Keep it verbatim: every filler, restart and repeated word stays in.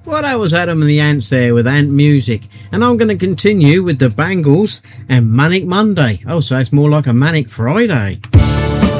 Well, that was Adam and the Ants there with Ant Music, and I'm going to continue with the Bangles and Manic Monday. Oh, so it's more like a Manic Friday.